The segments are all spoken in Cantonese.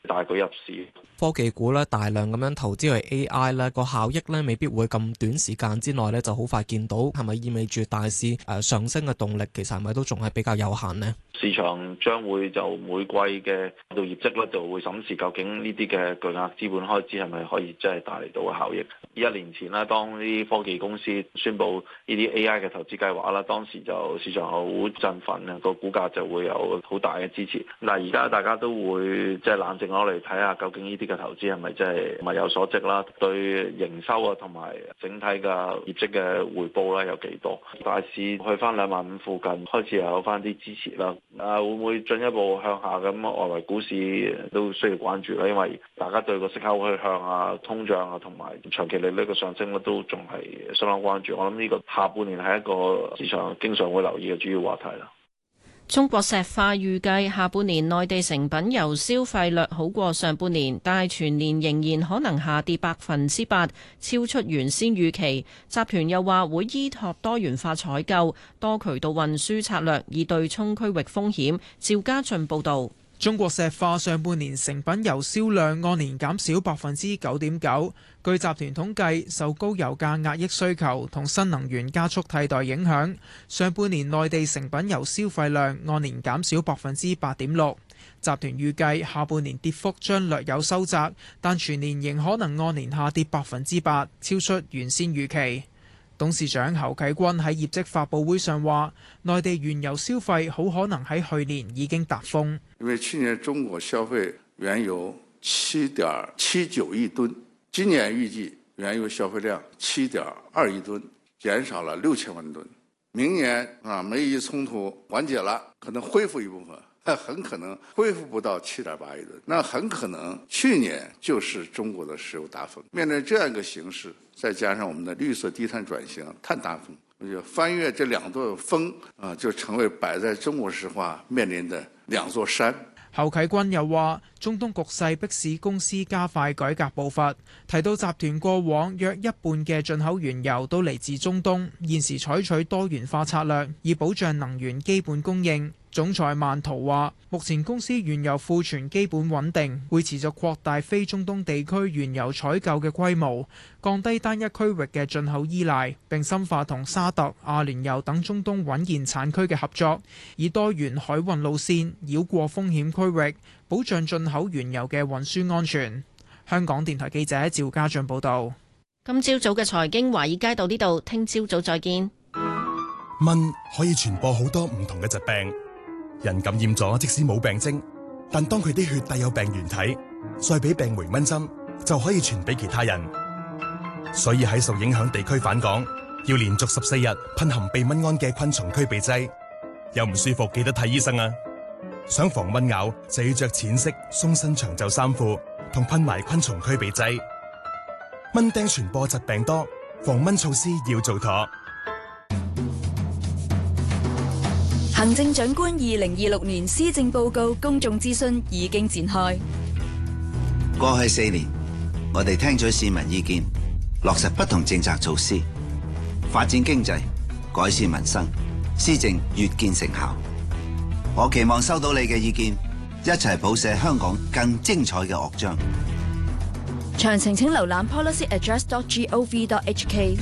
帶佢入市。 科技股咧大量咁樣投資去 AI 咧，個效益咧未必會咁短時間之內咧就好快見到，係咪意味住大市上升嘅動力其實係咪都仲係比較有限呢？ 市場將會就每季嘅到業績咧，就會審視究竟呢啲嘅巨額資本開支係咪可以真係帶嚟到嘅效益。一年前啦，當啲科技公司宣布呢啲 AI 嘅投資計劃啦，當時就市場好振奮啊，個股價就會有好大嘅支持。嗱，而家大家都會即係冷靜落嚟睇下，究竟呢啲嘅投資係咪真係物有所值啦？對營收啊同埋整體嘅業績嘅回報咧有幾多？大市去翻25000附近開始有翻啲支持啦。會唔會進一步向下咁？外圍股市都需要關注啦，因為大家對個息口去向啊、通脹啊同埋長期利率嘅上升咧，都仲係相當關注。我諗呢個下半年係一個市場經常會留意嘅主要話題啦。 中國石化預計下半年內地成品油消費略好過上半年，但係全年仍然可能下跌8%，超出原先預期。集團又話會依託多元化採購、多渠道運輸策略，以對沖區域風險。趙家俊報導。 中國石化上半年成品油銷量按年減少9.9%。據集團統計，受高油價壓抑需求同新能源加速替代影響，上半年內地成品油消費量按年減少8.6%。集團預計下半年跌幅將略有收窄，但全年仍可能按年下跌8%，超出原先預期。董事長侯啟軍喺業績發佈會上話，內地原油消費好可能喺去年已經達峰。 因為去年中國消費原油7.79億噸，今年預計原油消費量7.2億噸，減少了6000萬噸。明年美伊衝突緩解了，可能恢復一部分，但很可能恢復不到7.8億噸，那很可能去年就是中國的石油達峰。面對這樣一個形勢，再加上我們的綠色低碳轉型、碳達峰，我就翻越這兩座峰就成為擺在中國石化面臨的兩座山。 侯啟軍又話，中東局勢迫使公司加快改革步伐，提到集團過往約一半嘅進口原油都嚟自中東，現時採取多元化策略，以保障能源基本供應。總裁曼圖話，目前公司原油庫存基本穩定，會持續擴大非中東地區原油採購嘅規模，降低單一區域嘅進口依賴，並深化同沙特、阿聯酋等中東穩健產區嘅合作，以多元海運路線繞過風險區域，保障進口原油嘅運輸安全。香港電台記者趙家俊報道。 今朝早嘅財經華爾街到呢度，聽朝早再見。 蚊可以傳播好多唔同嘅疾病。人感染咗，即使冇病徵，但當佢啲血帶有病原體，再俾病媒蚊針，就可以傳俾其他人。所以喺受影響地區返港，要連續14日噴含避蚊胺嘅昆蟲驅鼻劑。有唔舒服記得睇醫生啊！想防蚊咬就要着淺色鬆身長袖衫褲，同噴埋昆蟲驅鼻劑。蚊叮傳播疾病多，防蚊措施要做妥。 行政長官2026年施政報告公眾諮詢已經展開。 過去4年，我哋聽取市民意見，落實不同政策措施，發展經濟，改善民生，施政越見成效。我期望收到你嘅意見，一齊譜寫香港更精彩嘅樂章。 詳情請瀏覽 policyaddress.gov.hk。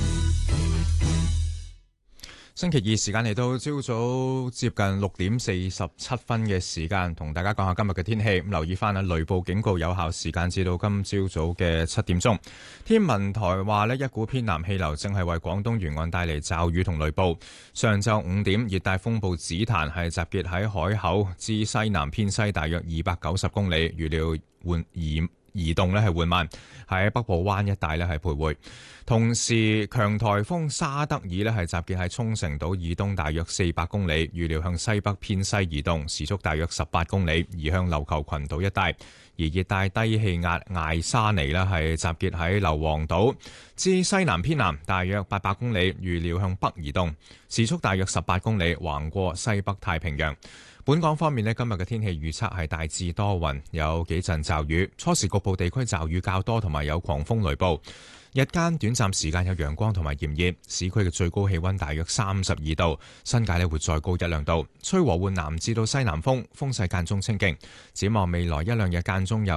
星期二時間嚟到朝早接近6:47嘅時間，同大家講下今日嘅天氣。咁留意翻雷暴警告有效時間至到今朝早嘅7點鐘。天文台話一股偏南氣流正係為廣東沿岸帶嚟驟雨同雷暴。上晝5點，熱帶風暴紫檀係集結喺海口至西南偏西大約290公里，預料移動係緩慢，喺北部灣一帶係徘徊。同時，強颱風沙德爾係集結喺沖繩島以東大約400公里，預料向西北偏西移動，時速大約18公里，移向琉球群島一帶。而熱帶低氣壓艾沙尼係集結喺硫磺島至西南偏南大約800公里，預料向北移動，時速大約18公里，橫過西北太平洋。本港方面今日嘅天氣預測係大致多雲，有幾陣驟雨，初時局部地區驟雨較多，同埋有狂風雷暴。日間短暫時間有陽光同埋炎熱，市區嘅最高氣溫大約32度，新界會再高1-2度，吹和緩南至到西南風，風勢間中清勁。展望未來1-2日間中有